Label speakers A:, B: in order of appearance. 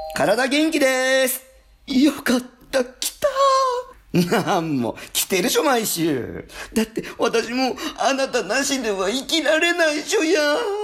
A: 体元気です。よかった、来た。なんも、来てるしょ、毎週。だって、私も、あなたなしでは生きられないしょや。